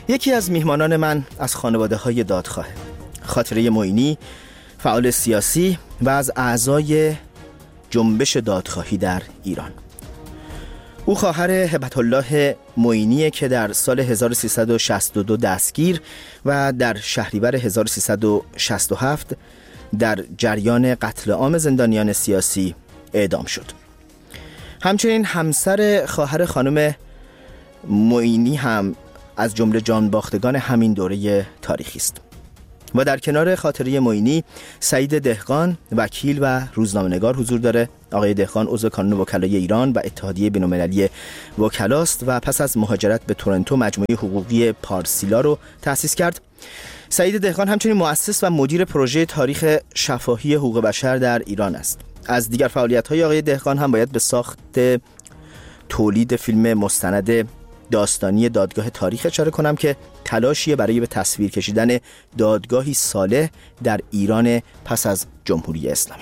یکی از میهمانان من از خانواده‌های دادخواه، خاطره معینی، فعال سیاسی و از اعضای جنبش دادخواهی در ایران. او خواهر هبت الله معینی که در سال 1362 دستگیر و در شهریور 1367 در جریان قتل عام زندانیان سیاسی اعدام شد. همچنین همسر خواهر خانم معینی هم از جمله جانباختگان همین دوره تاریخی است. و در کنار خاطره معینی سعید دهقان وکیل و روزنامه‌نگار حضور داره. آقای دهقان عضو کانون وکلای ایران و اتحادیه بین‌المللی وکلاست و پس از مهاجرت به تورنتو مجموعه حقوقی پارسیلا رو تأسیس کرد. سعید دهقان همچنین مؤسس و مدیر پروژه تاریخ شفاهی حقوق بشر در ایران است. از دیگر فعالیت‌های آقای دهقان هم باید به ساخت تولید فیلم مستند داستانی دادگاه تاریخ اشاره کنم که تلاشیه برای به تصویر کشیدن دادگاهی صالح در ایران پس از جمهوری اسلامی.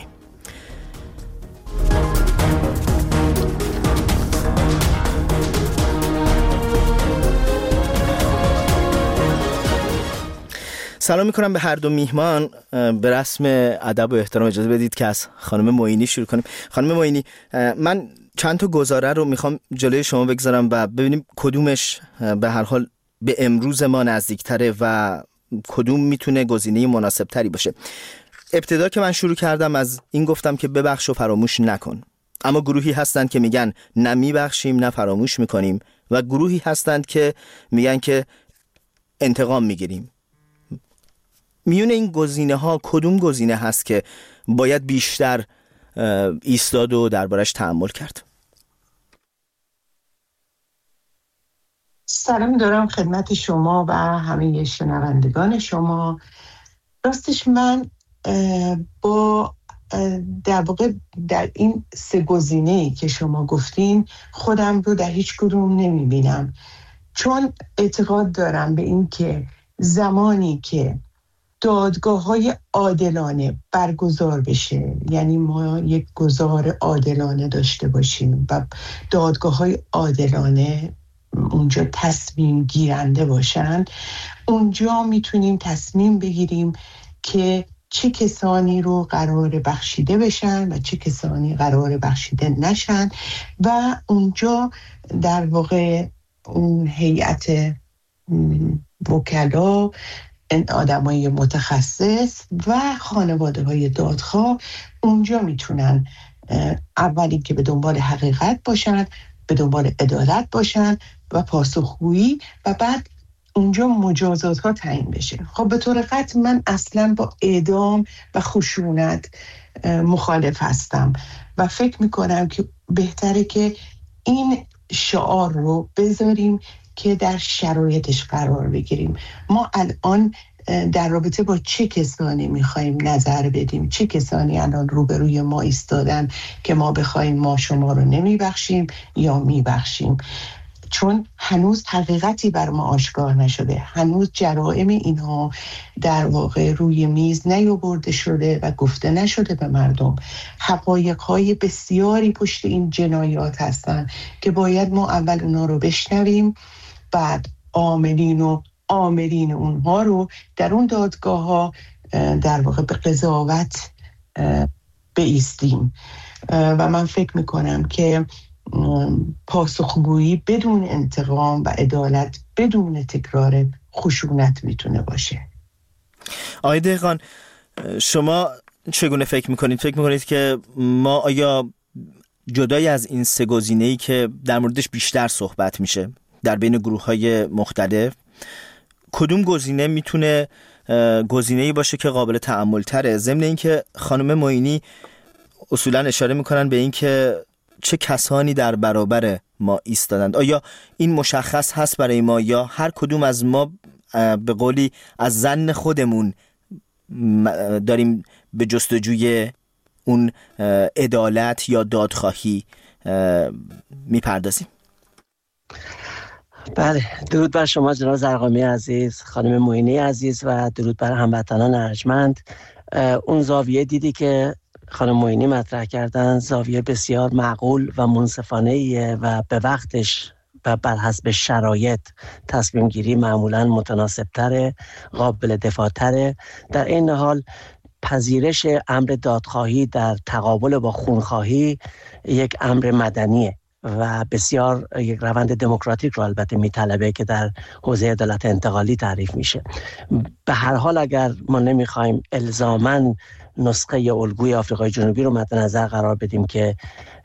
سلام میکنم به هر دو میهمان. به رسم ادب و احترام اجازه بدید که از خانم معینی شروع کنیم. خانم معینی، من چند تا گزاره رو میخوام جلوی شما بگذارم و ببینیم کدومش به هر حال به امروز ما نزدیکتره و کدوم میتونه گزینه مناسب تری باشه. ابتدا که من شروع کردم از این گفتم که ببخش و فراموش نکن، اما گروهی هستند که میگن نه میبخشیم نه فراموش میکنیم و گروهی هستند که میگن که انتقام میگیریم. میون این گزینه ها کدوم گزینه هست که باید بیشتر ایستاد و دربارش تأمل کرد؟ سلام دارم خدمت شما و همه شنوندگان شما. راستش من با در واقع در این سه گزینه‌ای که شما گفتین خودم رو در هیچ کدوم نمیبینم، چون اعتقاد دارم به این که زمانی که دادگاه‌های عادلانه برگزار بشه، یعنی ما یک گزار عادلانه داشته باشیم و دادگاه‌های عادلانه اونجا تصمیم گیرنده باشن، اونجا میتونیم تصمیم بگیریم که چه کسانی رو قرار بخشیده بشن و چه کسانی قرار بخشیده نشن و اونجا در واقع اون هیئت وکلا، آدمای متخصص و خانواده‌های دادخواه اونجا میتونن اولی که به دنبال حقیقت باشن، به دنبال عدالت باشن و پاسخگویی و بعد اونجا مجازات ها تعیین بشه. خب به طور قطع من اصلا با اعدام و خشونت مخالف هستم و فکر میکنم که بهتره که این شعار رو بذاریم که در شرایطش قرار بگیریم. ما الان در رابطه با چه کسانی میخوایم نظر بدیم، چه کسانی الان روبروی ما ایستادن که ما بخوایم ما شما رو نمیبخشیم یا میبخشیم، چون هنوز حقیقتی بر ما آشکار نشده، هنوز جرائم اینها در واقع روی میز نیاورده شده و گفته نشده به مردم. حقایق‌های بسیاری پشت این جنایات هستن که باید ما اول اونا رو بشنویم، بعد عاملین اونها رو در اون دادگاه ها در واقع به قضاوت بایستیم. و من فکر میکنم که پاسخگویی بدون انتقام و عدالت بدون تکرار خشونت میتونه باشه. آقای دهقان، شما چگونه فکر میکنید؟ فکر میکنید که ما آیا جدای از این سه گزینه‌ای که در موردش بیشتر صحبت میشه در بین گروه‌های مختلف، کدوم گزینه میتونه گزینه‌ای باشه که قابل تأمل تره؟ ضمن اینکه خانم معینی اصولا اشاره میکنن به این که چه کسانی در برابر ما ایستادند. آیا این مشخص هست برای ما یا هر کدوم از ما به قولی از ظن خودمون داریم به جستجوی اون عدالت یا دادخواهی میپردازیم؟ بله، درود بر شما جناب زرقامی عزیز، خانم معینی عزیز و درود بر هموطنان ارجمند. اون زاویه دیدی که خانم معینی مطرح کردن زاویه بسیار معقول و منصفانه‌ایه و به وقتش و بر حسب شرایط تصمیم گیری معمولاً متناسب‌تره، قابل دفاع‌تره. در این حال پذیرش امر دادخواهی در تقابل با خونخواهی یک امر مدنیه و بسیار یک روند دموکراتیک رو البته میطلبه که در حوزه عدالت انتقالی تعریف میشه. به هر حال اگر ما نمیخوایم الزاماً نسخه الگوی آفریقای جنوبی رو مد نظر قرار بدیم که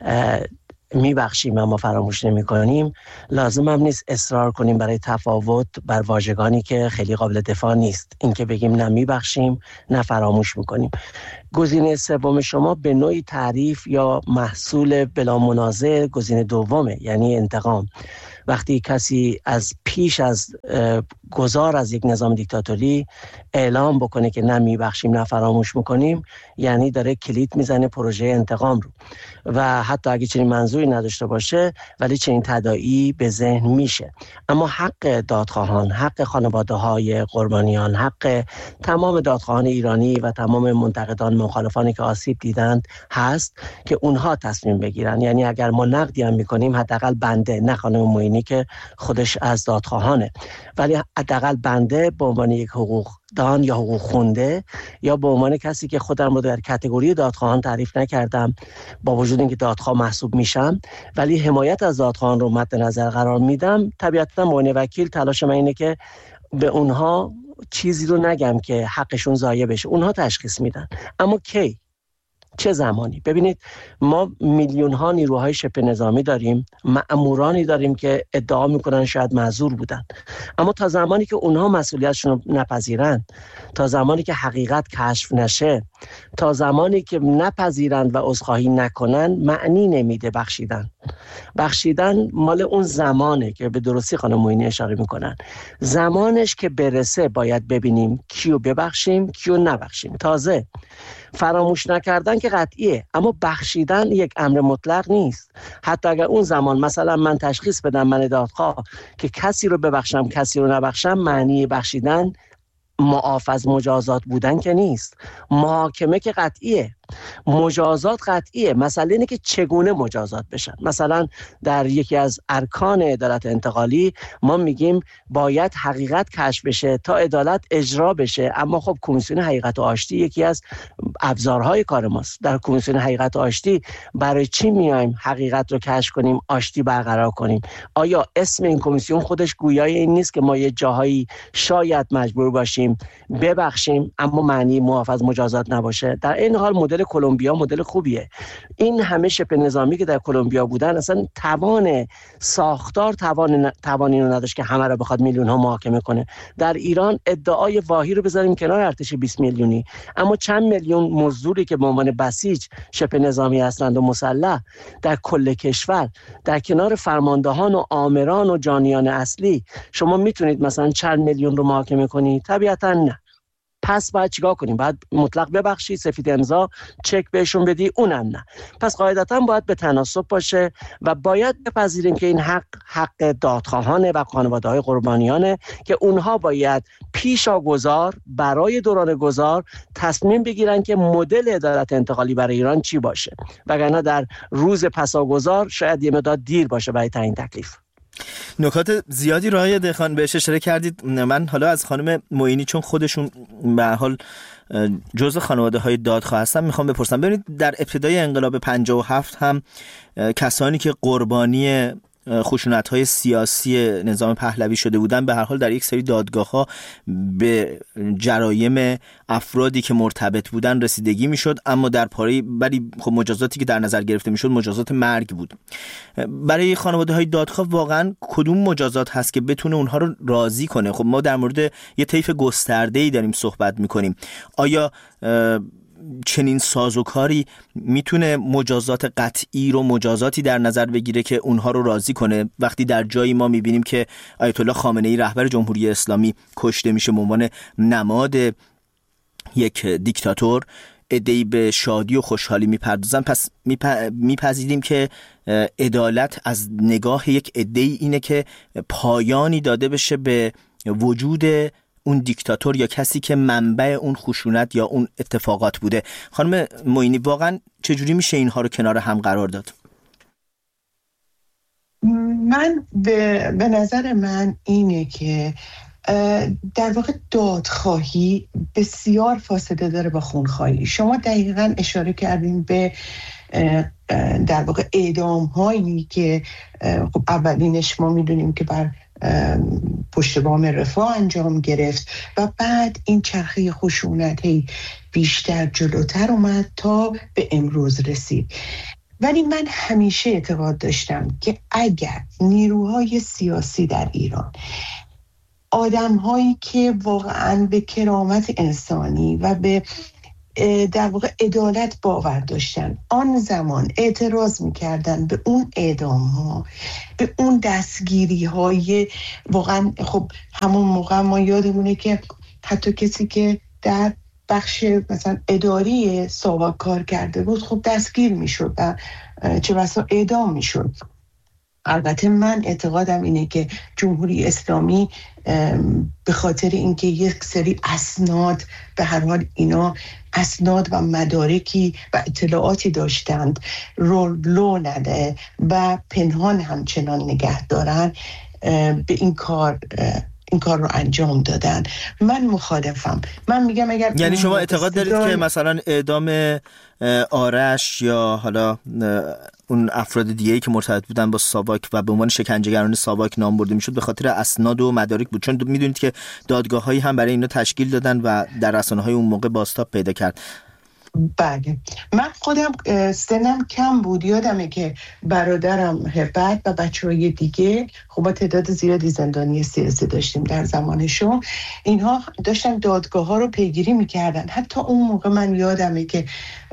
میبخشیم اما فراموش نمی کنیم، لازم هم نیست اصرار کنیم برای تفاوت بر واژگانی که خیلی قابل دفاع نیست. این که بگیم نه میبخشیم نه فراموش میکنیم. گزینه سوم شما به نوعی تعریف یا محصول بلا منازع گزینه دومه، یعنی انتقام. وقتی کسی از پیش از گذار از یک نظام دیکتاتوری اعلام بکنه که نه میبخشیم نه فراموش میکنیم، یعنی داره کلید میزنه پروژه انتقام رو و حتی اگه چنین منظوری نداشته باشه ولی چنین تداعی به ذهن میشه. اما حق دادخواهان، حق خانواده های قربانیان، حق تمام دادخواهان ایرانی و تمام منتقدان مخالفانی که آسیب دیدند هست که اونها تصمیم بگیرن. یعنی اگر ما نقدی هم میکنیم حداقل بنده، نه خانم معینی که خودش از دادخواهانه، ولی حداقل بنده به عنوان یک حقوق دان یا حقوق خونده یا به عنوان کسی که خودم رو در کاتگوری دادخواهان تعریف نکردم با وجود اینکه دادخواه محسوب میشم ولی حمایت از دادخواهان رو مد نظر قرار میدم، طبیعتاً به عنوان وکیل تلاش من اینه که به اونها چیزی رو نگم که حقشون ضایع بشه. اونها تشخیص میدن. اما کی؟ چه زمانی؟ ببینید ما میلیون ها نیروهای شبه نظامی داریم، مأمورانی داریم که ادعا میکنن شاید معذور بودن، اما تا زمانی که اونها مسئولیتشون رو نپذیرن، تا زمانی که حقیقت کشف نشه، تا زمانی که نپذیرند و عذرخواهی نکنن، معنی نمیده بخشیدن مال اون زمانه که به درستی خانم معینی اشاره میکنن. زمانش که برسه باید ببینیم کیو ببخشیم کیو نبخشیم. تازه فراموش نکردن که قطعیه، اما بخشیدن یک امر مطلق نیست. حتی اگر اون زمان مثلا من تشخیص بدم من دادخواه که کسی رو ببخشم کسی رو نبخشم، معنی بخشیدن معاف از مجازات بودن که نیست. محاکمه که قطعیه، مجازات قطعیه. مسئله اینه که چگونه مجازات بشن. مثلا در یکی از ارکان عدالت انتقالی ما میگیم باید حقیقت کشف بشه تا عدالت اجرا بشه، اما خب کمیسیون حقیقت و آشتی یکی از ابزارهای کار ماست. در کمیسیون حقیقت و آشتی برای چی میایم حقیقت رو کشف کنیم، آشتی برقرار کنیم؟ آیا اسم این کمیسیون خودش گویای این نیست که ما یه جاهایی شاید مجبور باشیم ببخشیم اما معنی معاف از مجازات نباشه؟ در این حال مدل کلمبیا مدل خوبیه. این همه شبه نظامی که در کلمبیا بودن اصلا توان ساختار توانی رو نداشت که همه رو بخواد میلیون ها محاکمه کنه. در ایران ادعای واهی رو بذاریم کنار ارتش 20 میلیونی، اما چند میلیون مزدوری که به عنوان بسیج شبه نظامی هستند و مسلح در کل کشور، در کنار فرماندهان و آمران و جانیان اصلی، شما میتونید مثلا چند میلیون رو محاکمه کنید؟ طبیعتا نه. پس باید چیکار کنیم؟ باید مطلق ببخشی، سفید امضا چک بهشون بدی؟ اونم نه. پس قاعدتا باید به تناسب باشه و باید بپذیریم که این حق دادخواهانه و خانواده‌های قربانیانه که اونها باید پیشاگذار برای دوران گذار تصمیم بگیرن که مدل عدالت انتقالی برای ایران چی باشه، وگرنه در روز پساگذار شاید یه مقدار دیر باشه برای تعیین تکلیف. نکات زیادی رو آقای دهخان بهش اشاره کردید. من حالا از خانم معینی چون خودشون به هر حال جزء خانواده های دادخواه هستن میخوام بپرسم. ببینید در ابتدای انقلاب 57 هم کسانی که قربانی خشونت‌های سیاسی نظام پهلوی شده بودن به هر حال در یک سری دادگاه‌ها به جرایم افرادی که مرتبط بودن رسیدگی میشد، اما در پاره ولی خب مجازاتی که در نظر گرفته میشد مجازات مرگ بود. برای خانواده‌های دادخواه واقعا کدوم مجازات هست که بتونه اونها رو راضی کنه؟ خب ما در مورد یه طیف گسترده‌ای داریم صحبت می‌کنیم. آیا چنین سازوکاری میتونه مجازات قطعی رو مجازاتی در نظر بگیره که اونها رو راضی کنه؟ وقتی در جایی ما میبینیم که آیت الله خامنه‌ای رهبر جمهوری اسلامی کشته میشه به عنوان نماد یک دیکتاتور، عده‌ای به شادی و خوشحالی میپردازن، پس میپذیریم که عدالت از نگاه یک عده‌ای اینه که پایانی داده بشه به وجود اون دیکتاتور یا کسی که منبع اون خشونت یا اون اتفاقات بوده. خانم معینی واقعا چجوری میشه اینها رو کنار هم قرار داد؟ من به نظر من اینه که در واقع دادخواهی بسیار فاصله داره با خونخواهی. شما دقیقاً اشاره کردین به در واقع اعدام هایی که خب اولینش ما میدونیم که بر پشت بام رفاه انجام گرفت و بعد این چرخه خشونتی بیشتر جلوتر اومد تا به امروز رسید. ولی من همیشه اعتقاد داشتم که اگر نیروهای سیاسی در ایران، آدم‌هایی که واقعاً به کرامت انسانی و به در واقع عدالت باور داشتن، آن زمان اعتراض می‌کردن به اون اعدام‌ها، به اون دستگیری‌های، واقعاً خب همون موقع ما یادمونه که حتی کسی که در بخش مثلا اداری ساواک کار کرده بود خب دستگیر میشد و چه بسا اعدام میشد. البته من اعتقادم اینه که جمهوری اسلامی به خاطر اینکه یک سری اسناد، به هر حال اینا اسناد و مدارکی و اطلاعاتی داشتند، رولو نده و پنهان همچنان نگه دارن، به این کار رو انجام دادن. من مخالفم. من میگم اگر یعنی شما اعتقاد دارید که مثلا اعدام آرش یا حالا اون افراد دیگه‌ای که مرتبط بودن با ساواک و به عنوان شکنجهگران ساواک نام برده میشد به خاطر اسناد و مدارک بود، چون میدونید که دادگاه‌هایی هم برای اینا تشکیل دادن و در رسانه‌های اون موقع بازتاب پیدا کرد. بله، من خودم سنم کم بود، یادمه که برادرم هبت و بچه‌های دیگه خب با تعداد زیادی زندانی سیاسی داشتیم در زمانشون، اینها داشتن دادگاه‌ها رو پیگیری می‌کردن. حتی اون موقع من یادمه که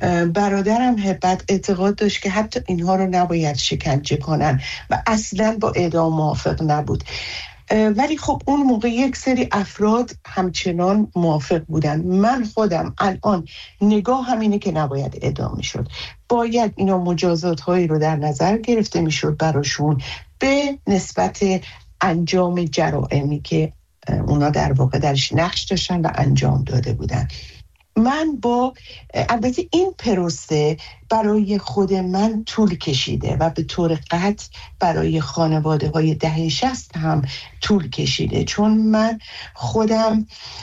برادرم هبت اعتقاد داشت که حتی اینها رو نباید شکنجه کنن و اصلاً با اعدام موافق نبود. ولی خب اون موقع یک سری افراد همچنان موافق بودن. من خودم الان نگاه همینه که نباید اعدام میشد، باید اینا مجازات هایی رو در نظر گرفته میشد براشون به نسبت انجام جرائمی که اونا در واقع درش نقش داشتن و انجام داده بودن. من با البته این پروسه برای خود من طول کشیده و به طور قطع برای خانواده های 10-60 هم طول کشیده، چون من خودم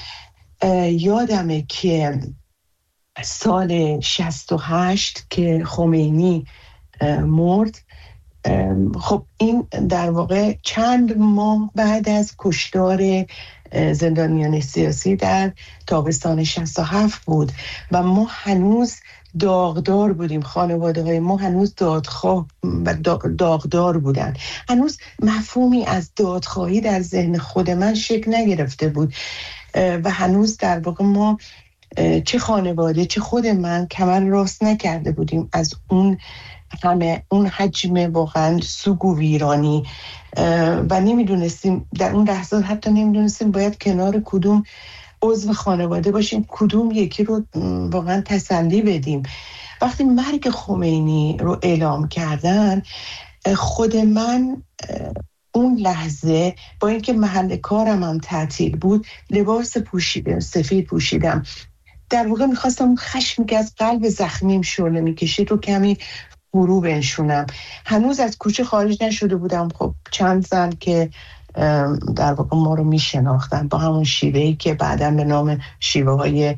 یادمه که سال 68 که خمینی مرد، خب این در واقع چند ماه بعد از کشتار زندانیان سیاسی در تابستان 67 بود و ما هنوز داغدار بودیم، خانواده های ما هنوز دادخواه و داغدار بودن، هنوز مفهومی از دادخواهی در ذهن خود من شکل نگرفته بود و هنوز در واقع ما چه خانواده چه خود من کمر راست نکرده بودیم از اون حجم واقعا سوگ و ویرانی و نمیدونستیم در اون لحظات، حتی نمیدونستیم باید کنار کدوم عضو خانواده باشیم، کدوم یکی رو واقعا تسلی بدیم. وقتی مرگ خمینی رو اعلام کردن، خود من اون لحظه با اینکه محل کارم هم تعطیل بود لباس سفید پوشیدم. در واقع میخواستم خشمی که از قلب زخمیم شعله میکشید رو کمی فرو بنشونم. هنوز از کوچه خارج نشده بودم. خب چند زن که در واقع ما رو میشناختن با همون شیوهی که بعداً به نام شیوه های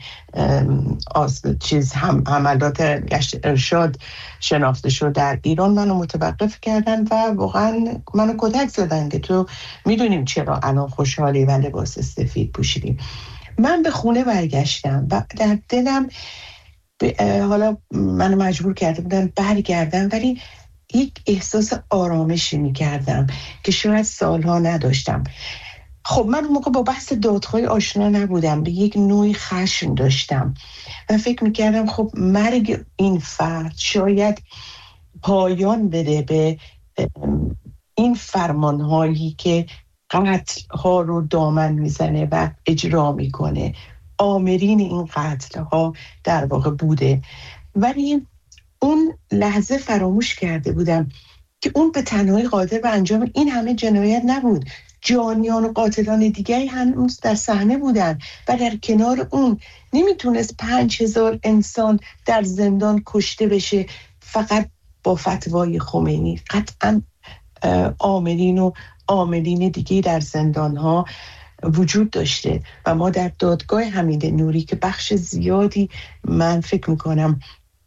حملات گشت ارشاد شناخته شد در ایران، منو متوقف کردن و واقعا منو کتک زدن که تو میدونیم چرا الان خوشحالی و لباس سفید پوشیدیم. من به خونه برگشتم و در دلم حالا منو مجبور کرده بودن برگردم، ولی یک احساس آرامشی میکردم که شاید سالها نداشتم. خب من اون موقع با بحث دادخواهی آشنا نبودم، به یک نوعی خشم داشتم و فکر میکردم خب مرگ این فرد شاید پایان بده به این فرمانهایی که قتل ها رو دامن میزنه و اجرا میکنه. آمرین این قتل ها در واقع بوده، ولی اون لحظه فراموش کرده بودم که اون به تنهایی قادر به انجام این همه جنایت نبود. جانیان و قاتلان دیگری هنوز در صحنه بودن و در کنار اون نمیتونست 5000 انسان در زندان کشته بشه فقط با فتوای خمینی. قطعا عاملین دیگه در زندان‌ها وجود داشته و ما در دادگاه حمید نوری که بخش زیادی من فکر میکنم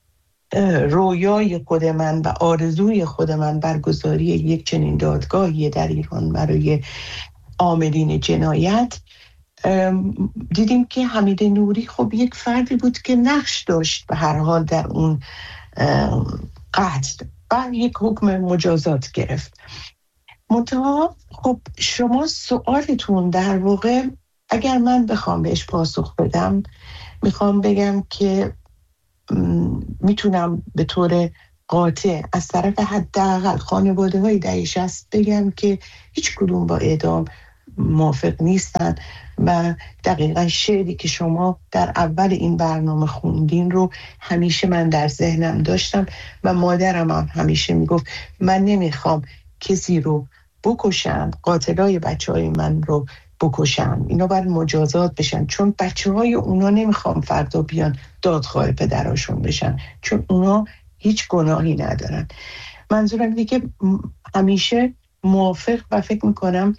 رویای خود من و آرزوی خود من برگزاری یک چنین دادگاهی در ایران برای عاملین جنایت، دیدیم که حمید نوری خب یک فردی بود که نقش داشت به هر حال در اون قتل و یک حکم مجازات گرفت. منتها خب شما سوالتون در واقع اگر من بخوام بهش پاسخ بدم، میخوام بگم که میتونم به طور قاطع از طرف حداقل خانواده های دهه 60 بگم که هیچ کدوم با اعدام موافق نیستن و دقیقا شعری که شما در اول این برنامه خوندین رو همیشه من در ذهنم داشتم و مادرم هم همیشه میگفت من نمیخوام کسی رو بکشن، قاتلای بچهای من رو بکشن، اینا باید مجازات بشن، چون بچهای اونا نمیخوام فردا بیان دادخواه پدراشون بشن، چون اونا هیچ گناهی ندارن. منظورم اینه که همیشه موافق و فکر میکنم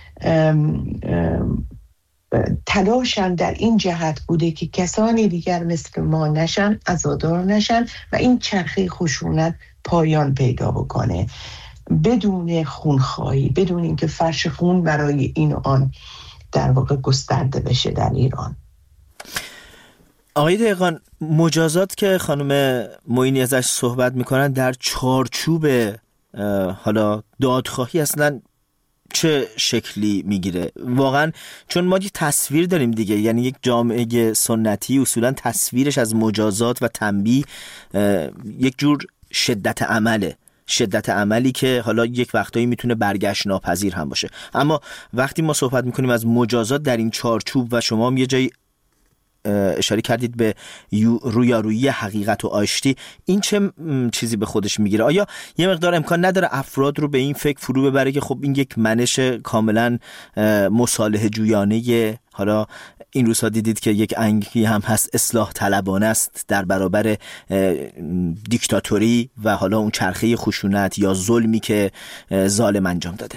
تلاشم در این جهت بوده که کسانی دیگر مثل ما نشن، عزادار نشن و این چرخه خشونت پایان پیدا بکنه بدون خونخواهی، بدون اینکه فرش خون برای این و آن در واقع گسترده بشه در ایران. آقای دهقان، مجازات که خانم معینی ازش صحبت میکنن در چارچوب حالا دادخواهی اصلا چه شکلی میگیره واقعا؟ چون ما یک تصویر داریم دیگه، یعنی یک جامعه سنتی اصولا تصویرش از مجازات و تنبیه یک جور شدت عملی که حالا یک وقتایی میتونه برگشت ناپذیر هم باشه. اما وقتی ما صحبت میکنیم از مجازات در این چارچوب و شما هم یه جایی اشاره کردید به رویارویی حقیقت و آشتی، این چه چیزی به خودش میگیره؟ آیا یه مقدار امکان نداره افراد رو به این فکر فرو ببره که خب این یک منش کاملا مصالحه جویانه، حالا این روزها دیدید که یک انگی هم هست اصلاح طلبانه است در برابر دیکتاتوری و حالا اون چرخه خشونت یا ظلمی که ظالم انجام داده؟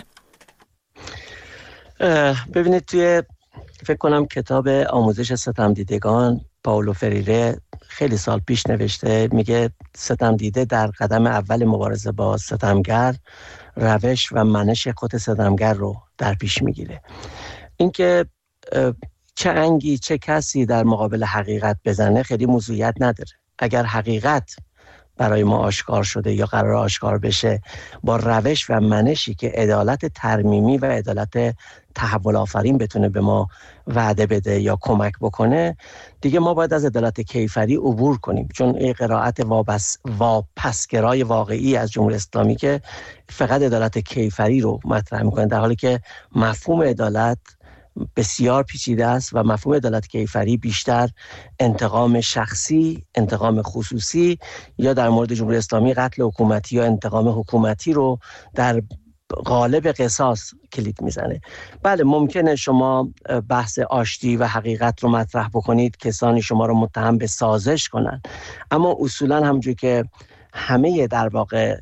ببینید توی فکر کنم کتاب آموزش ستمدیدگان پائولو فریره خیلی سال پیش نوشته، میگه ستمدیده در قدم اول مبارزه با ستمگر روش و منش خود ستمگر رو در پیش میگیره. اینکه چه انگی چه کسی در مقابل حقیقت بزنه خیلی موضوعیت نداره. اگر حقیقت برای ما آشکار شده یا قرار آشکار بشه با روش و منشی که عدالت ترمیمی و عدالت تحول آفرین بتونه به ما وعده بده یا کمک بکنه، دیگه ما باید از عدالت کیفری عبور کنیم، چون این قرائت واپسگرای واقعی از جمهوری اسلامی که فقط عدالت کیفری رو مطرح میکنه، در حالی که مفهوم عدالت بسیار پیچیده است و مفهوم عدالت کیفری بیشتر انتقام شخصی، انتقام خصوصی یا در مورد جمهوری اسلامی قتل حکومتی یا انتقام حکومتی رو در قالب قصاص کلید میزنه. بله ممکنه شما بحث آشتی و حقیقت رو مطرح بکنید، کسانی شما رو متهم به سازش کنن، اما اصولا همونجور که همه در واقع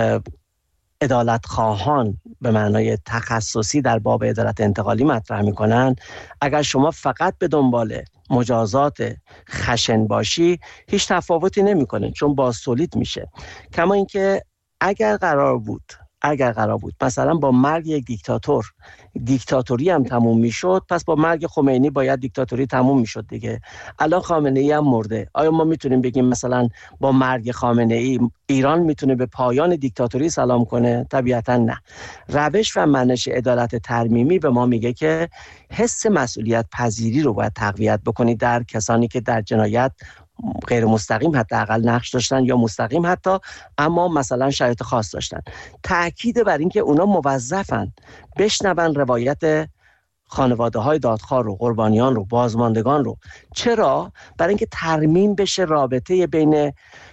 عدالت خواهان به معنای تخصصی در باب عدالت انتقالی مطرح میکنن، اگر شما فقط به دنبال مجازات خشن باشی هیچ تفاوتی نمیکنه، چون بازتولید میشه. کما اینکه اگر قرار بود مثلا با مرگ یک دیکتاتوری هم تموم میشد، پس با مرگ خمینی باید دیکتاتوری تموم میشد دیگه. الان خامنه ای هم مرده، آیا ما میتونیم بگیم مثلا با مرگ خامنه ای ایران میتونه به پایان دیکتاتوری سلام کنه؟ طبیعتا نه. روش و منش عدالت ترمیمی به ما میگه که حس مسئولیت پذیری رو باید تقویت بکنید در کسانی که در جنایت غیر مستقیم حداقل نقش داشتن یا مستقیم حتی، اما مثلا شرایط خاص داشتن. تأکید بر این که اونا موظفن بشنون روایت خانواده های دادخواه رو، قربانیان رو، بازماندگان رو. چرا؟ برای اینکه ترمیم بشه رابطه بین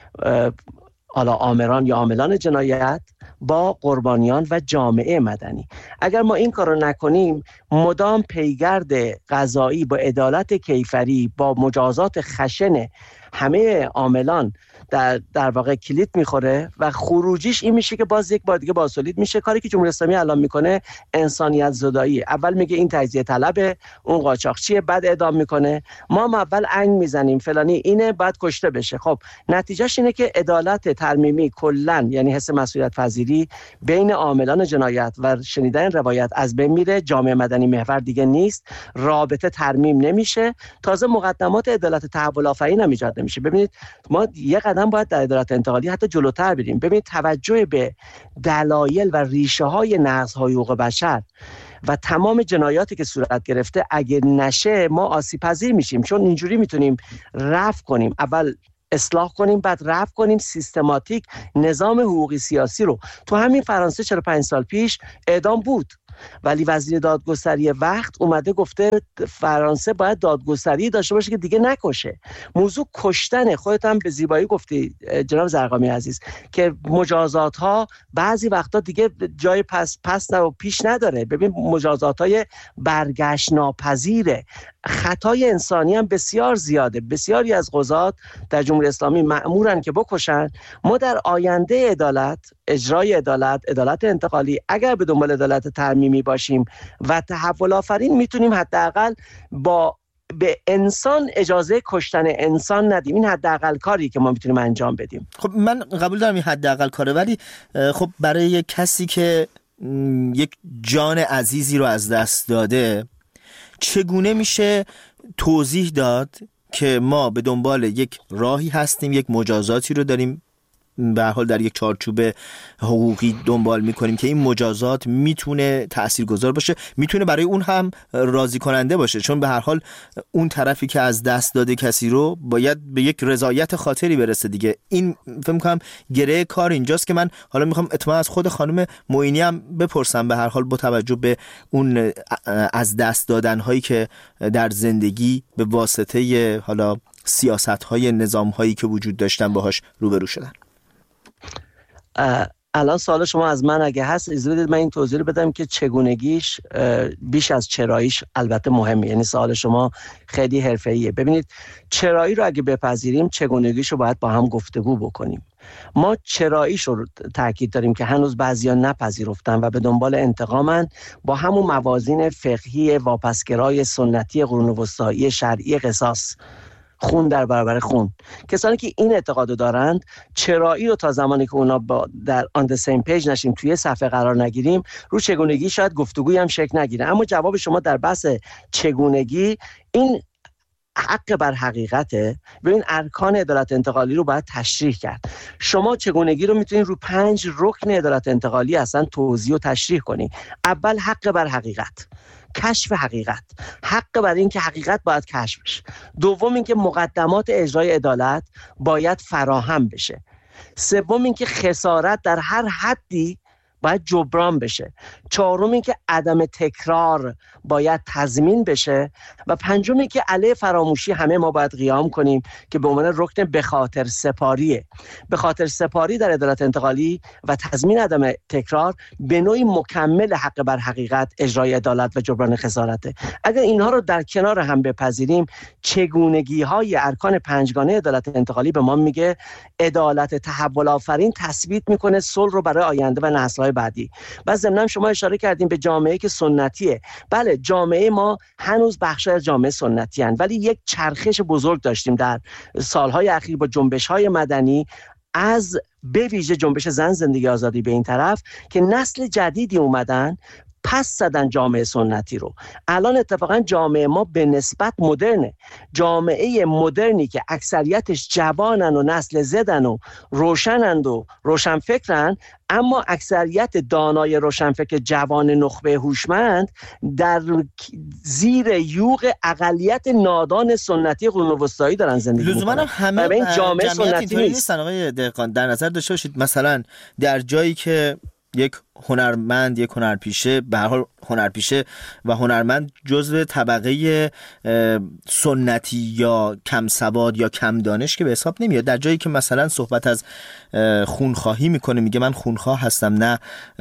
حالا آمران یا عاملان جنایت با قربانیان و جامعه مدنی. اگر ما این کار رو نکنیم، مدام پیگرد قضایی با عدالت کیفری، با مجازات خشن همه عاملان در واقع کلید میخوره و خروجیش این میشه که باز یک بار دیگه بازتولید میشه. کاری که جمهوری اسلامی الان میکنه انسانیت زدایی. اول میگه این تجزیه طلبه، اون قاچاقچیه، بعد اعدام میکنه. ما هم اول انگ میزنیم فلانی اینه، بعد کشته بشه. خب نتیجهش اینه که عدالت ترمیمی کلا، یعنی حس مسئولیت پذیری بین عاملان جنایت و شنیدن روایت از بین میره. جامعه مدنی محور دیگه نیست، رابطه ترمیم نمیشه، تازه مقدمات عدالت تحول آفرین هم ایجاد نمیشه. ببینید ما یه قدم باید در عدالت انتقالی حتی جلوتر بریم. ببینید توجه به دلایل و ریشه های نقض‌های حقوق بشر و تمام جنایاتی که صورت گرفته اگه نشه ما آسیب پذیر میشیم، چون اینجوری میتونیم رفع کنیم، اول اصلاح کنیم بعد رفع کنیم سیستماتیک نظام حقوقی سیاسی رو. تو همین فرانسه 45 سال پیش اعدام بود، ولی وزیر دادگستری وقت اومده گفته فرانسه باید دادگستری داشته باشه که دیگه نکشه. موضوع کشتنه. خودت هم به زیبایی گفتی جناب زرقامی عزیز که مجازات ها بعضی وقتا دیگه جای پس و پیش نداره. ببین مجازات های برگشت ناپذیره. خطای انسانی هم بسیار زیاده. بسیاری از قضات در جمهوری اسلامی مأمورن که بکشن. ما در آینده عدالت، اجرای عدالت انتقالی، اگر به دنبال عدالت ترمیمی باشیم و تحول آفرین، میتونیم حداقل به انسان اجازه کشتن انسان ندیم. این حداقل کاری که ما میتونیم انجام بدیم. خب من قبول دارم این حداقل کاره، ولی خب برای کسی که یک جان عزیزی رو از دست داده چگونه میشه توضیح داد که ما به دنبال یک راهی هستیم، یک مجازاتی رو داریم به هر حال در یک چارچوب حقوقی دنبال میکنیم که این مجازات میتونه تاثیرگذار باشه، میتونه برای اون هم راضی کننده باشه، چون به هر حال اون طرفی که از دست داده کسی رو باید به یک رضایت خاطری برسه دیگه. این فکر میکنم گره کار اینجاست که من حالا میخوام اطمینان از خود خانم معینی هم بپرسم، به هر حال با توجه به اون از دست دادن هایی که در زندگی به واسطه حالا سیاست های نظام هایی که وجود داشتن باهاش روبرو شدن. الان سوال شما از من اگه هست اجازه بدید من این توضیح رو بدم که چگونگیش بیش از چراییش البته مهمه. یعنی سوال شما خیلی حرفه‌ایه. ببینید چرایی رو اگه بپذیریم چگونگیش رو باید با هم گفتگو بکنیم. ما چراییش رو تاکید داریم که هنوز بعضیا نپذیرفتن و به دنبال انتقامن، با همون موازین فقهی واپسگرای سنتی قرون وسطایی شرعی قصاص، خون در برابر خون. کسانی که این اعتقادو دارند چرایی رو تا زمانی که اونا در on the same page نشیم، توی صفحه قرار نگیریم، رو چگونگی شاید گفتگوی هم شکل نگیره. اما جواب شما در بحث چگونگی این حق بر حقیقته. ببین ارکان عدالت انتقالی رو باید تشریح کرد. شما چگونگی رو میتونید رو 5 رکن عدالت انتقالی اصلا توضیح و تشریح کنی. اول حق بر حقیقت، کشف حقیقت، حق بر این که حقیقت باید کشف بشه. دوم این که مقدمات اجرای عدالت باید فراهم بشه. سوم این که خسارت در هر حدی باید جبران بشه. چهارم این که عدم تکرار باید تضمین بشه و پنجم این که علیه فراموشی همه ما باید قیام کنیم که به عنوان رکن به خاطر سپاریه. به خاطر سپاری در عدالت انتقالی و تضمین عدم تکرار به نوعی مکمل حق بر حقیقت، اجرای عدالت و جبران خسارته. اگر اینها رو در کنار هم بپذیریم، چگونگی های ارکان پنجگانه عدالت انتقالی به ما میگه عدالت تحول آفرین تثبیت میکنه صلح رو برای آینده و نسل‌های بعدی. و ضمن شما اشاره کردیم به جامعه که سنتیه. بله جامعه ما هنوز بخشی از جامعه سنتی هستند، ولی یک چرخش بزرگ داشتیم در سالهای اخیر با جنبش‌های مدنی، از به ویژه جنبش زن زندگی آزادی به این طرف که نسل جدیدی اومدن پس زدن جامعه سنتی رو. الان اتفاقا جامعه ما به نسبت مدرنه. جامعه مدرنی که اکثریتش جوانن و نسل زدن و روشنند و روشنفکرن، اما اکثریت دانای روشنفکر جوان نخبه هوشمند در زیر یوغ اقلیت نادان سنتی قرون وسطایی دارن زندگی میکنن. لزوما همه این جامعه سنتی نیستن. آقای دهقان در نظر داشته باشید مثلا در جایی که یک هنرمند، یک هنرپیشه، به هر حال هنرپیشه و هنرمند جزو طبقه سنتی یا کم سواد یا کم دانش که به حساب نمیاد. در جایی که مثلا صحبت از خونخواهی میکنه، میگه من خونخواه هستم نه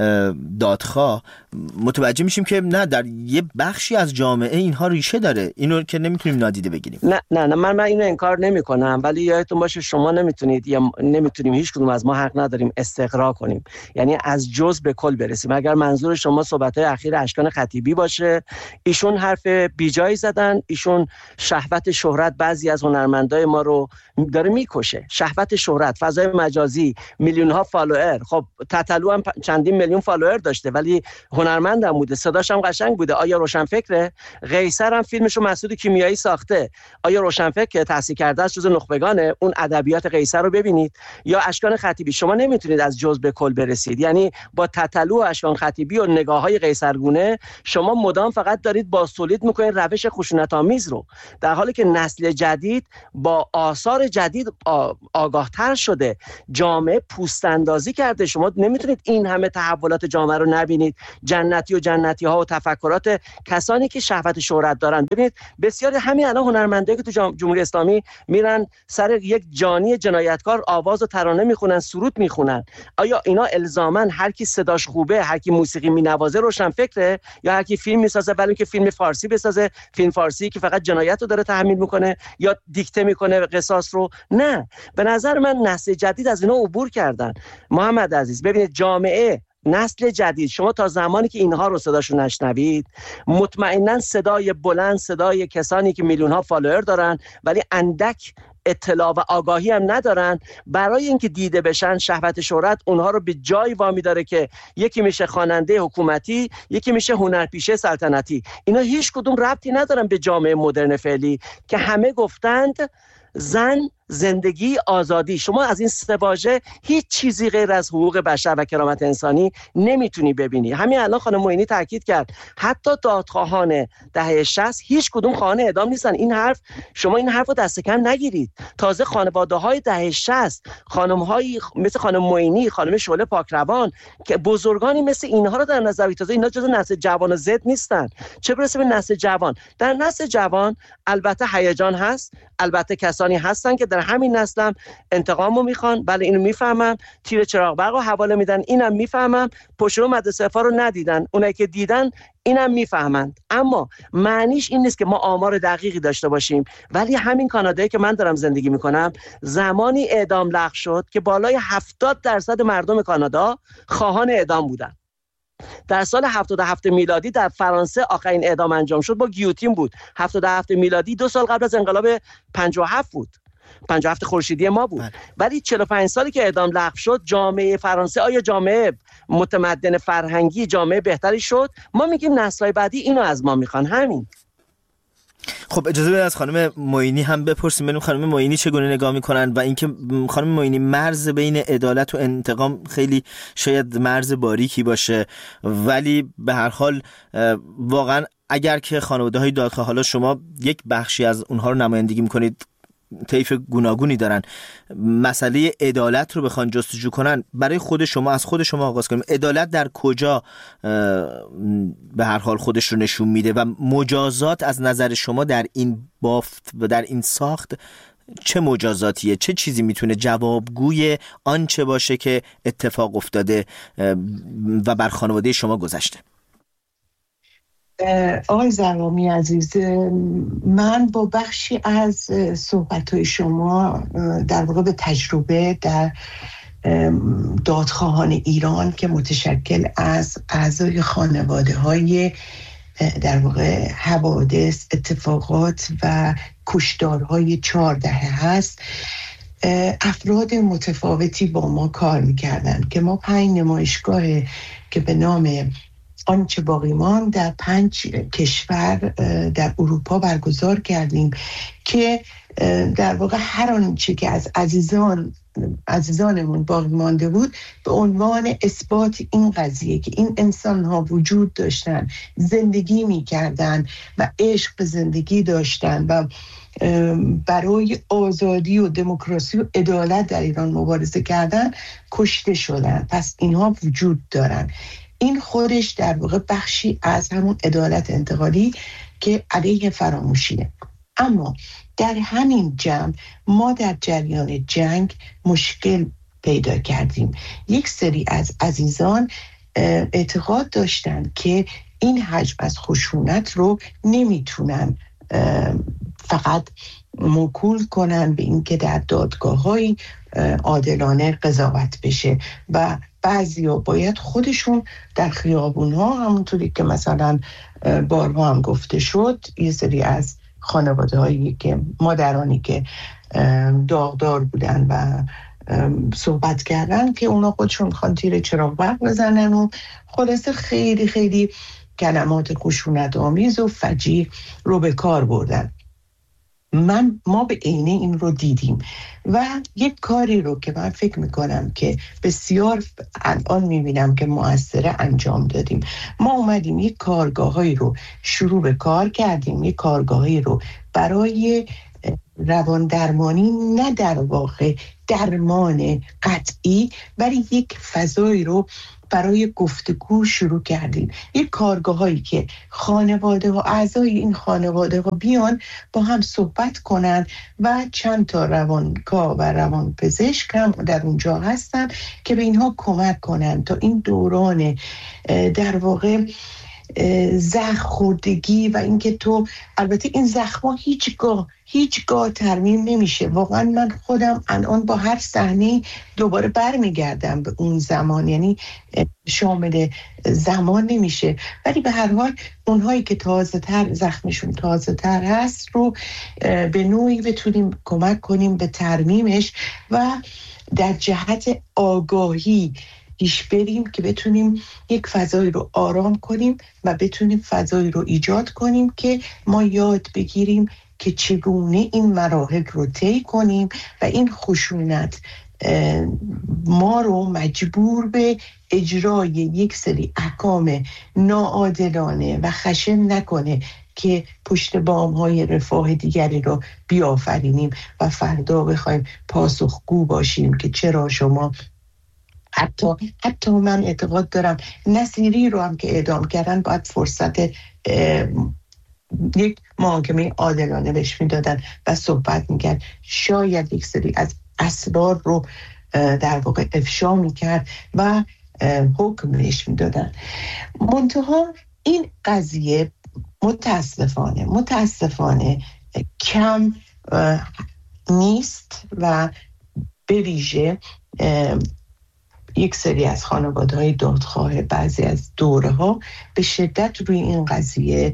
دادخواه، متوجه میشیم که نه، در یه بخشی از جامعه اینها ریشه داره، اینو که نمیتونیم نادیده بگیریم. نه من اینو انکار نمیکنم، ولی یادتون باشه شما نمیتونید یا نمیتونیم، هیچ کدوم از ما حق نداریم استقرا کنیم، یعنی از جزء به کل برسیم. اگر منظور شما صحبت‌های اخیر اشکان خطیبی باشه، ایشون حرف بیجایی زدن، ایشون شهوت شهرت بعضی از هنرمندای ما رو داره میکشه. شهوت شهرت، فضای مجازی، میلیون ها فالوور. خب تتلو هم چندین میلیون فالوور داشته ولی هنرمندم بوده، صداش هم قشنگ بوده. آیا روشنفکره؟ قیصر هم فیلمشو مسعود کیمیایی ساخته. آیا روشنفکر تحصیل کرده است، جز نخبگانه؟ اون ادبیات قیصر رو ببینید. یا اشکان خطیبی، شما نمیتونید از جزء به کل برسید، یعنی با تتلو و اشکان خطیبی و نگاه‌های قیصرگونه شما مدام فقط دارید باستولید میکنید روش خشونت‌آمیز رو، در حالی که نسل جدید با آثار جدید آگاهتر شده، جامعه پوست اندازی کرده. شما نمیتونید این همه تحولات جامعه رو نبینید، جنتی و جنتی ها و تفکرات کسانی که شهوت شهرت دارن. ببینید بسیاری همین الان هنرمندایی که تو جمهوری اسلامی میرن سر یک جانی جنایتکار آواز و ترانه میخونن، سرود میخونن، آیا اینا الزاما هر کی صداش خوبه، هر کی موسیقی مینوازه روشن فکره، یا هر کی فیلم میسازه ولی که فیلم فارسی بسازه، فیلم فارسی که فقط جنایت رو داره تحمیل میکنه یا دیکته میکنه قصاص رو؟ نه، به نظر من نسل جدید از اینا عبور کردن. محمد عزیز ببینید، جامعه نسل جدید، شما تا زمانی که اینها رو صداشون نشنوید، مطمئنا صدای بلند، صدای کسانی که میلیون ها فالوور دارن ولی اندک اطلاع و آگاهی هم ندارن، برای اینکه دیده بشن شهوت شهرت اونها رو به جای وامی داره که یکی میشه خواننده حکومتی، یکی میشه هنرپیشه سلطنتی. اینا هیچ کدوم ربطی ندارن به جامعه مدرن فعلی که همه گفتند زن، زندگی، آزادی. شما از این سه واژه هیچ چیزی غیر از حقوق بشر و کرامت انسانی نمیتونی ببینی. همین الان خانم معینی تاکید کرد حتی دادخواهان دهه 60 هیچ کدوم خانه اعدام نیستن. این حرف، شما این حرف رو دست کم نگیرید. تازه خانواده‌های دهه 60، خانم‌هایی مثل خانم معینی، خانم شعله پاکروان که بزرگانی مثل اینها رو در نظر بگیرید، تازه اینا جزو نسل جوان زد نیستن، چه برسه به نسل جوان. در نسل جوان البته هیجان هست، البته کسانی هستن که در همین نسلم انتقامو میخوان، بله اینو میفهمم، تیر چراغ برقو حواله میدن، اینم میفهمم، پشتو مدرسه فا رو ندیدن، اونایی که دیدن اینم میفهمند. اما معنیش این نیست که ما آمار دقیقی داشته باشیم. ولی همین کانادایی که من دارم زندگی میکنم زمانی اعدام لغو شد که بالای 70% مردم کانادا خواهان اعدام بودن. در سال 77 میلادی در فرانسه آخرین اعدام انجام شد با گیوتین بود. 77 میلادی 2 سال قبل از انقلاب 57 بود، 57 خورشیدی ما بود. ولی 45 سالی که اعدام لغو شد، جامعه فرانسه آیا جامعه متمدن فرهنگی، جامعه بهتری شد؟ ما میگیم نسل‌های بعدی اینو از ما میخوان. همین. خب اجازه بدید از خانم معینی هم بپرسیم ببینیم خانم معینی چگونه نگاه میکنن، و اینکه خانم معینی مرز بین عدالت و انتقام خیلی شاید مرز باریکی باشه، ولی به هر حال واقعا اگر که خانواده‌های دادخواه، حالا شما یک بخشی از اونها رو نمایندگی میکنید، طیف گوناگونی دارن، مسئله عدالت رو بخوان جستجو کنن، برای خود شما، از خود شما آغاز کنیم، عدالت در کجا به هر حال خودش رو نشون میده و مجازات از نظر شما در این بافت و در این ساخت چه مجازاتیه؟ چه چیزی میتونه جوابگوی آنچه باشه که اتفاق افتاده و بر خانواده شما گذشته؟ آقای زرامی عزیز، من با بخشی از صحبت‌های شما در واقع به تجربه در دادخواهان ایران که متشکل از اعضای خانواده‌های در واقع حوادث، اتفاقات و کشتارهای 4 دهه هست، افراد متفاوتی با ما کار می‌کردن که ما 5 نمایشگاه که به نام آنچه باقی ماند در 5 کشور در اروپا برگزار کردیم که در واقع هر آنچه که از عزیزانمون باقی مانده بود به عنوان اثبات این قضیه که این انسان‌ها وجود داشتن، زندگی می‌کردن و عشق به زندگی داشتن و برای آزادی و دموکراسی و عدالت در ایران مبارزه کردن، کشته شدن. پس اینها وجود دارن. این خودش در واقع بخشی از همون عدالت انتقالی که علیه فراموشیه. اما در همین جمع ما در جریان جنگ مشکل پیدا کردیم. یک سری از عزیزان اعتقاد داشتند که این حجم از خشونت رو نمیتونن فقط موکول کنن به این که در دادگاه‌های عادلانه قضاوت بشه و بعضیا باید خودشون در خیابون‌ها، همونطوری که مثلا بارها هم گفته شد، یه سری از خانواده‌هایی که مادرانی که داغدار بودن و صحبت کردن که اونا خودشون میخوان تیر چراغ برق بزنن و خلاصه خیلی خیلی کلمات خشونت آمیز و فجیع رو به کار بردن. ما به عینه این رو دیدیم و یک کاری رو که من فکر میکنم که بسیار الان میبینم که مؤثره انجام دادیم. ما اومدیم یک کارگاهایی رو شروع به کار کردیم، یک کارگاهایی رو برای روان درمانی، نه در واقع درمان قطعی، ولی یک فضایی رو برای گفتگو شروع کردیم. یک کارگاهایی که خانواده و اعضای این خانواده ها بیان با هم صحبت کنند و چند تا روانکاو و روانپزشک هم در اونجا هستن که به اینها کمک کنند تا این دوران در واقع زخم خوردگی و اینکه تو، البته این زخم‌ها هیچگاه ترمیم نمیشه. واقعا من خودم الان با هر صحنه دوباره برمیگردم به اون زمان، یعنی شامل زمان نمیشه، ولی به هر حال اونهایی که زخمشون تازه تر هست رو به نوعی بتونیم کمک کنیم به ترمیمش و در جهت آگاهی پیش بریم که بتونیم یک فضایی رو آرام کنیم و بتونیم فضایی رو ایجاد کنیم که ما یاد بگیریم که چگونه این مراحل رو طی کنیم و این خشونت ما رو مجبور به اجرای یک سری احکام ناعادلانه و خشن نکنه که پشت بام‌های رفاه دیگری رو بیافرینیم و فردا بخوایم پاسخگو باشیم که چرا شما حتی من اعتقاد دارم نصیری رو هم که اعدام کردن باید فرصت یک محاکمه عادلانه بهش میدادن و صحبت میکرد، شاید یک سری از اسرار رو در واقع افشا میکرد و حکم بهش میدادن. منتها این قضیه متاسفانه کم نیست و به ویژه یک سری از خانواده‌های دادخواه بعضی از دوره‌ها به شدت روی این قضیه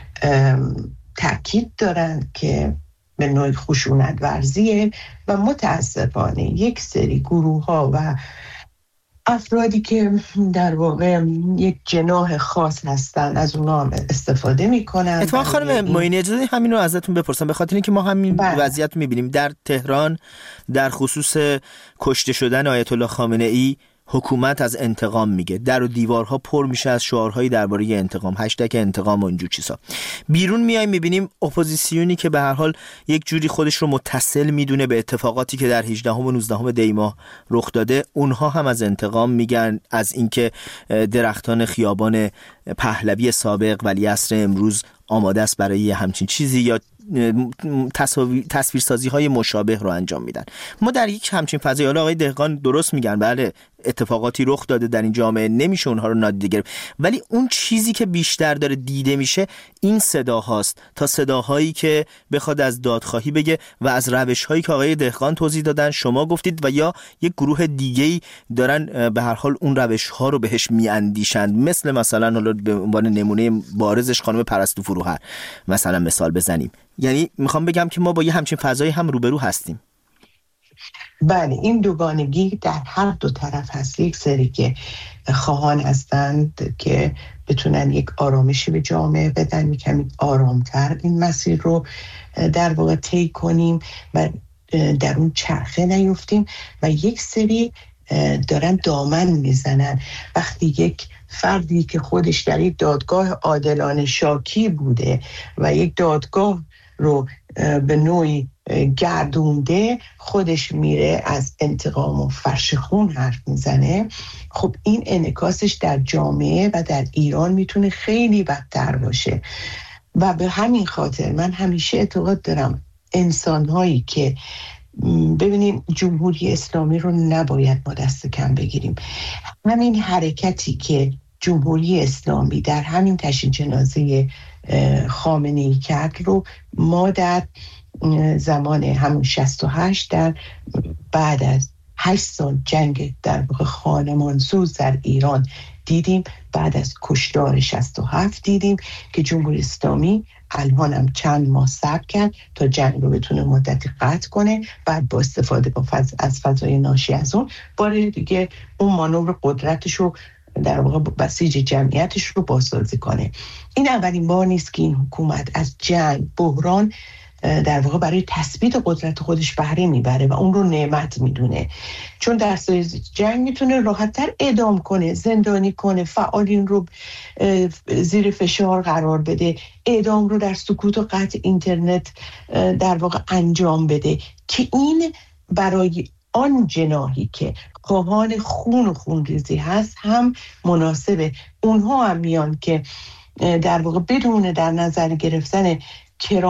تاکید دارند که به نوعی خشونت ورزیه و متاسفانه یک سری گروه‌ها و افرادی که در واقع یک جناح خاص هستن از اونا هم استفاده میکنن. اتفاقا خانم معینی اجازه همین رو ازتون بپرسم، به خاطر اینکه ما همین وضعیت رو میبینیم در تهران در خصوص کشته شدن آیت الله خامنه‌ای. حکومت از انتقام میگه، در و دیوارها پر میشه از شعارهایی درباره انتقام، هشتگ انتقام و اینجور چیزا. بیرون میایم میبینیم اپوزیسیونی که به هر حال یک جوری خودش رو متصل میدونه به اتفاقاتی که در 18 و 19 دی ماه رخ داده، اونها هم از انتقام میگن، از اینکه درختان خیابان پهلوی سابق ولیعصر امروز آماده است برای همچین چیزی، یا تصویرسازی های مشابه رو انجام میدن. ما در یک همچین فضایی، حالا آقای دهقان درست میگن، بله اتفاقاتی رخ داده در این جامعه، نمیشه اونها رو نادیده گرفت، ولی اون چیزی که بیشتر داره دیده میشه این صداهاست تا صداهایی که بخواد از دادخواهی بگه و از روش‌هایی که آقای دهقان توضیح دادن، شما گفتید، و یا یک گروه دیگه‌ای دارن به هر حال اون روش‌ها رو بهش میاندیشند، مثلا حالا به عنوان نمونه بارزش خانم پرستو فروهر مثلا مثال بزنیم. یعنی میخوام بگم که ما با یه همچین فضایی هم روبرو هستیم. بله، این دوگانگی در هر دو طرف هست. یک سری که خواهان هستند که بتونن یک آرامشی به جامعه بدن، کمی آرامتر این مسیر رو در واقع طی کنیم و در اون چرخه نیفتیم. و یک سری دارن دامن میزنن. وقتی یک فردی که خودش در یک دادگاه عادلانه شاکی بوده و یک دادگاه رو به نوعی گردونده، خودش میره از انتقام و فرش خون حرف میزنه، خب این انعکاسش در جامعه و در ایران میتونه خیلی بدتر باشه. و به همین خاطر من همیشه اعتقاد دارم انسان‌هایی که ببینیم جمهوری اسلامی رو نباید ما دست کم بگیریم. همین حرکتی که جمهوری اسلامی در همین تشییع جنازه خامنه‌ای کرد رو ما در زمان همون 68 در بعد از 8 سال جنگ در واقع خانمانسوز در ایران دیدیم. بعد از کشتار 67 دیدیم که جمهوری اسلامی الان هم چند ماه صبر کرد تا جنگ رو بتونه مدتی قطع کنه، بعد با استفاده از فضای ناشی از اون بار دیگه اون مانور قدرتش رو در واقع بسیج جمعیتش رو بازسازی کنه. این اولین بار نیست که این حکومت از جنگ، بحران در واقع برای تثبیت قدرت خودش بهره میبره و اون رو نعمت میدونه، چون در صورت جنگ میتونه راحت‌تر اعدام کنه، زندانی کنه، فعالین رو زیر فشار قرار بده، اعدام رو در سکوت و قطع اینترنت در واقع انجام بده که این برای آن جناحی که خواهان خون و خونریزی هست هم مناسبه. اونها هم میان که در واقع بدون در نظر گرفتن